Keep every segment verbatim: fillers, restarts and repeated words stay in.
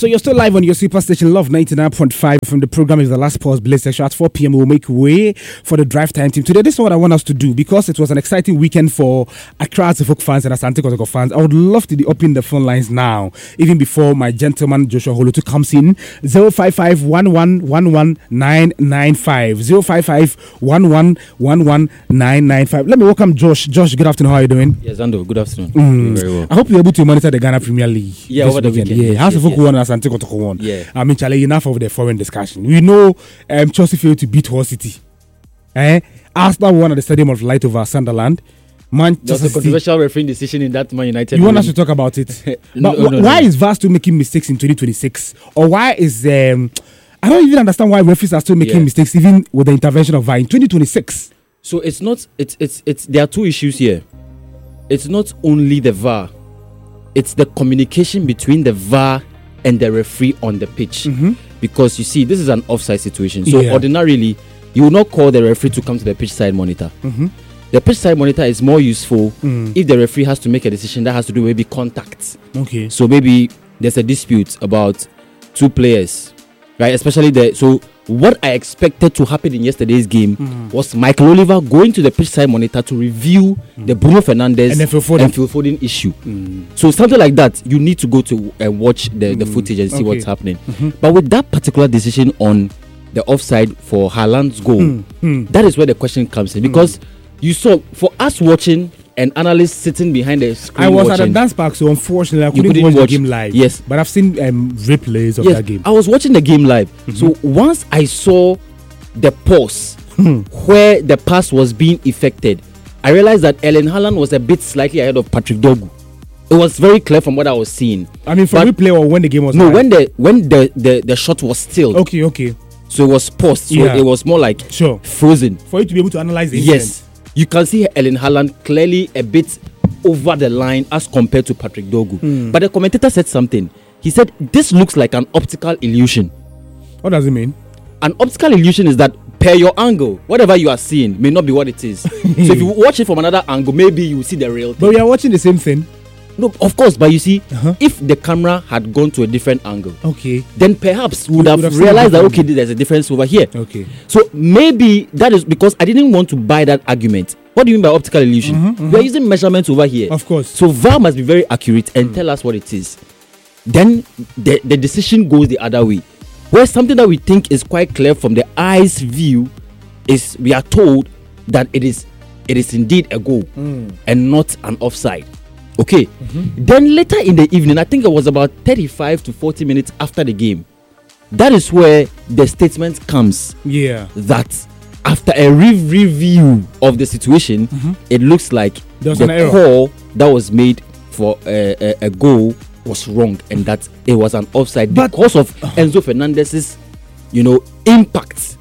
So you're still live on your superstation Love ninety-nine point five from the program is the last pause Blaze section at four p.m. We'll make way for the drive time team. Today, this is what I want us to do because it was an exciting weekend for Accra Asifok fans and Asante Kotoko fans. I would love to open the phone lines now, even before my gentleman Joshua Holotu comes in. zero five five one one one one nine nine five zero five five one one one one nine nine five. Let me welcome Josh. Josh, good afternoon. How are you doing? Yes, Ando, good afternoon. Mm. Very well. I hope you're able to monitor the Ghana Premier League. Yeah, over the weekend. Yeah, House of Folk won and Asante Kotoko won. Yeah. I mean, Charlie, enough of the foreign discussion. We know um, Chelsea failed to beat Hull City. Eh? Arsenal won at the Stadium of Light over Sunderland. Manchester There's a controversial refereeing decision in that Man United. You want us to talk about it? no, but no, no, why no. is V A R still making mistakes in twenty twenty-six? Or why is... Um, I don't even understand why referees are still making Yeah. mistakes even with the intervention of V A R in twenty twenty-six. So it's not... It's it's it's. There are two issues here. It's not only the V A R. It's the communication between the V A R and the referee on the pitch. Mm-hmm. Because you see, this is an offside situation. So Yeah. ordinarily, you will not call the referee to come to the pitch side monitor. Mm-hmm. The pitch side monitor is more useful Mm. if the referee has to make a decision that has to do with maybe contact. Okay. So maybe there's a dispute about two players, right? Especially the so what I expected to happen in yesterday's game Mm. was Michael Oliver going to the pitch side monitor to review Mm. the Bruno Fernandes And then Phil Foden. and Phil Foden issue. Mm. So something like that, you need to go to and uh, watch the, the Mm. footage and see Okay. what's happening. Mhm. But with that particular decision on the offside for Haaland's goal, Mm. Mm. that is where the question comes in because you saw for us watching and analysts sitting behind the screen I was watching, at a dance park, so unfortunately I You couldn't, couldn't watch, watch- the game live. yes. But I've seen um, replays of yes, that game. I was watching the game live. Mhm. So once I saw the pause Hmm. where the pass was being effected, I realized that Erling Haaland was a bit slightly ahead of Patrick Dogu. It was very clear from what I was seeing. I mean, for But- replay or when the game was No, live? when the when the, the, the shot was still, Okay, okay. so it was paused. So Yeah. it was more like Sure. frozen. For you to be able to analyze the Yes, you can see Erling Haaland clearly a bit over the line as compared to Patrick Dogu. Hmm. But the commentator said something. He said this looks like an optical illusion. What does it mean? An optical illusion is that per your angle, whatever you are seeing may not be what it is. So if you watch it from another angle, maybe you see the real But thing. we are watching the same thing. No, of course, but you see, Uh-huh. if the camera had gone to a different angle, Okay. then perhaps we would We have, would have seen realized that, it okay, there's a difference over here. Okay. So maybe that is because I didn't want to buy that argument. What do you mean by optical illusion? Mhm, mhm. We are using measurements over here. Of course. So V A R must be very accurate and tell us what it is. Then the, the decision goes the other way. Where something that we think is quite clear from the eye's view is we are told that it is it is indeed a goal Mm. and not an offside. Okay. Mm-hmm. Then later in the evening, I think it was about thirty-five to forty minutes after the game. That is where the statement comes Yeah. that after a re- review of the situation, Mhm. it looks like There was the an error. call that was made for a, a, a goal was wrong and that it was an offside But- because of Enzo Fernandez's, you know, impact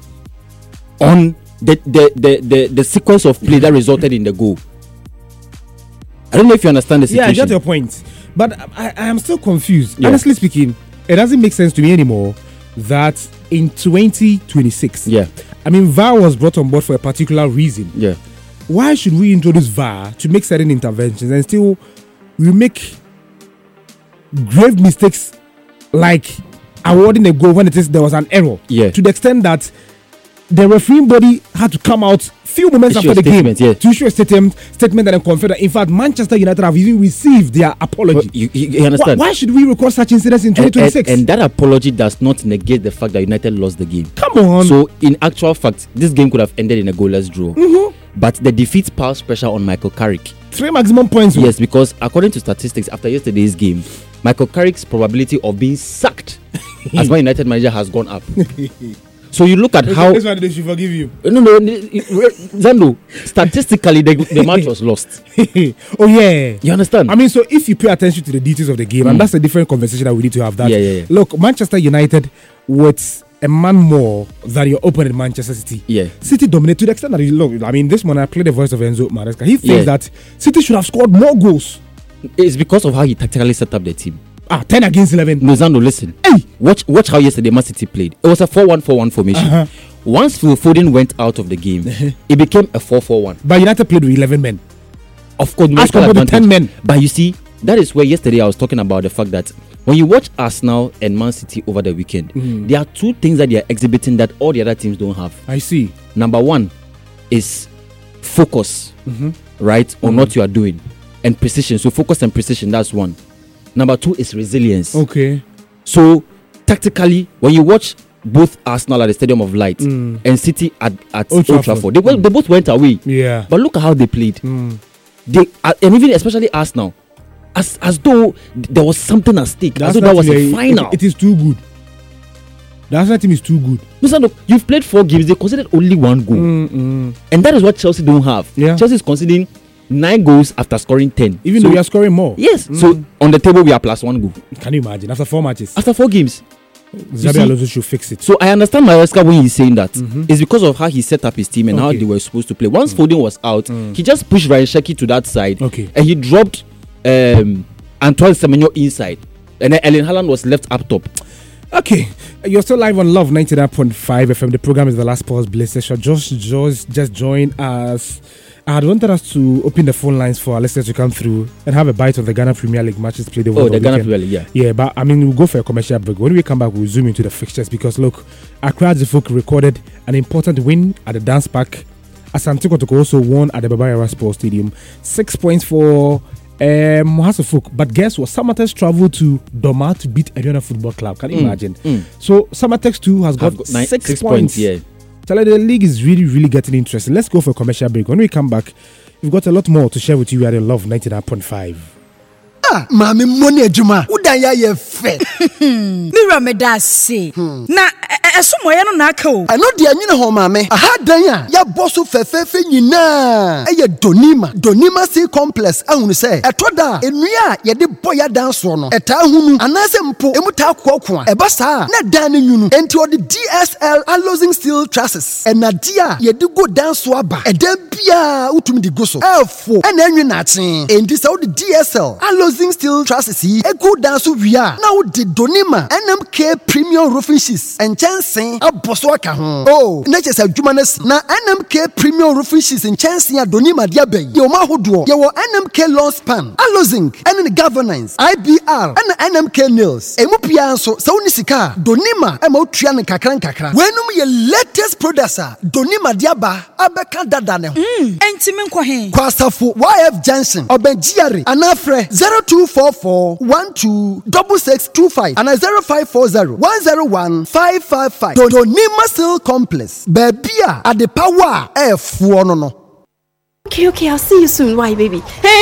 on the the, the, the the sequence of play that resulted in the goal. I don't know if you understand the Yeah, I situation. get your point. But I, I am still confused. Yeah. Honestly speaking, it doesn't make sense to me anymore that in twenty twenty-six, Yeah, I mean, V A R was brought on board for a particular reason. yeah. Why should we introduce V A R to make certain interventions and still we make grave mistakes like awarding a goal when it is there was an error? Yeah. To the extent that the refereeing body had to come out few moments Issue after a the game statement, yeah. to issue a statement, statement and then confirm that in fact Manchester United have even received their apology. But you, you, you Why, understand? why should we record such incidents in And- twenty and, twenty-six? and that apology does not negate the fact that United lost the game. Come on. So, in actual fact, this game could have ended in a goalless draw. Mhm. But the defeat piles pressure on Michael Carrick. Three maximum points. Yes, because according to statistics, after yesterday's game, Michael Carrick's probability of being sacked as Man United manager has gone up. So you look at how That's why they should forgive you. no no Zando, statistically the, the match was lost. Oh yeah. You understand? I mean, so if you pay attention to the details of the game, and Mm. that's a different conversation that we need to have. That Yeah, yeah, yeah. look, Manchester United with a man more than your opponent, Manchester City. Yeah. City dominated to the extent that you look. I mean, this morning I played the voice of Enzo Maresca. He thinks Yeah. that City should have scored more goals. It's because of how he tactically set up the team. Ah, ten against eleven. No, Zando, listen. Hey. Watch watch how yesterday Man City played. It was a four one four one formation. Uh-huh. Once Phil Foden went out of the game, it became a four four one. But United played with eleven men. Of course, As numerical compared to advantage. ten men. But you see, that is where yesterday I was talking about the fact that when you watch Arsenal and Man City over the weekend, mm. there are two things that they are exhibiting that all the other teams don't have. I see. Number one is focus, mm-hmm. right, on mm-hmm. what you are doing, and precision. So focus and precision, that's one. Number two is resilience. Okay. So tactically, when you watch both Arsenal at the Stadium of Light mm. and City at, at Old Trafford, Trafford they, mm. they both went away. Yeah. But look at how they played. Mm. They uh, and even especially Arsenal, as as though there was something at stake. That's as though that was a it, final. It, it is too good. The Arsenal team is too good. Listen, look, you've played four games. They conceded only one goal, mm-hmm. and that is what Chelsea don't have. Yeah. Chelsea is conceding nine goals after scoring ten. Even so, though we are scoring more. Yes. Mm. So on the table we are plus one goal. Can you imagine? After four matches. After four games. Xabi Alonso should fix it. So I understand Maresca when he's saying that. Mm-hmm. It's because of how he set up his team and okay. how they were supposed to play. Once mm. Foden was out, mm. he just pushed Ryan Sheki to that side. Okay. And he dropped um, Antoine Semenyo inside. And then Erling Haaland was left up top. Okay, you're still live on Love ninety-nine point five F M. The program is The Last Pause Bliss. Just, just, just join us. I had wanted us to open the phone lines for our listeners to come through and have a bite of the Ghana Premier League matches played over oh, the, the Ghana weekend. Premier League, yeah. Yeah, but I mean, we'll go for a commercial break. When we come back, we'll zoom into the fixtures because look, Accra Zifuk recorded an important win at the Dance Park. Asante Kotoko also won at the Baba Yara Sports Stadium. Six points for Um, Hasselhoff, but guess what? Samatex traveled to Doma to beat Ariana Football Club. Can you mm, imagine? Mm. So Samatex too has got, got nine, six, six points. points yeah. Tell you, the league is really, really getting interesting. Let's go for a commercial break. When we come back, we've got a lot more to share with you. We are in Love ninety-nine point five. Ah, mami money ejuma. Udanya ye fe. Mira me da say. Na esomo ye no na aka o. I know the anyina ho mami. Aha dan ya ya boso fefefe nyina. Eye Donima. Donima Sea Complex ahunu say. Etoda enua ye de boya dan so no. Eta hunu anase mpo emuta akoko a. Eba sa na dan nyunu. Enti odi D S L Alozing Steel Trusses. Enadia ye de go dan so aba. Eda bia utumi di go so. Elfo ena enwe na aten. Enti sa odi D S L Alozing Steel Trusses yi egu dan so wia. Na odi Donima N M K Premium Roofing Sheets and Chansen aboso aka ho. Oh, na chese adwuma na na N M K Premium Roofing Sheets and Chansen ya Donima dia ben. Ye ma hodo. Ye wo N M K Lawn Span, Alozing, and the Governance, I B R, and N M K Nails. Emu pia so sa uni sika Donima e ma otua ne kakran kakra. Wenum ye latest producer Donima dia ba abeka dada ne ho. Mm, enti me nkwa he. Kwasafo Y F Johnson, Obenjiare, anafre zero two four four one two six six two five and zero five four zero one zero one five five five. Donima Steel Complex. Bebia at the power F one no. Okay, okay, I'll see you soon. Why, baby?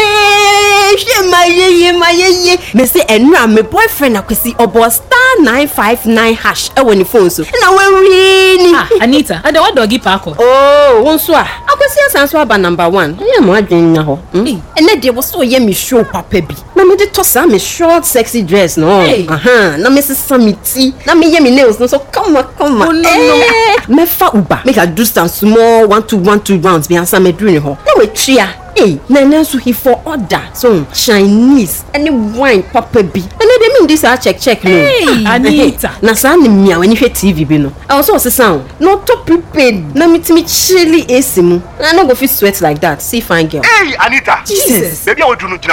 Hey, she my ye my ye. Me say enra my boyfriend akwesi obo star nine five nine hash e woni phone so. Na we really. Ah, Anita, and the what doggy parko? Oh, wonso a. Akwesi asanso aba number one. Yeah, mo adwen na ho. And na dey was so ye me show papa bi. Na me dey toss am me short sexy dress no. Aha, na me say samiti. Na me ye me nails no so come on, come on. Oh no no. Me fa uba. Make I do some small one two one two rounds bi answer me do ni ho. We tria eh na na so he for order so Chinese any wine papa bi and they mean this a check check no hey, Anita na sa na mia when you T V bi no I also say sound no to prepared na mitimi chili esimu na no go fit sweat like that see fine girl hey Anita Jesus baby I will do no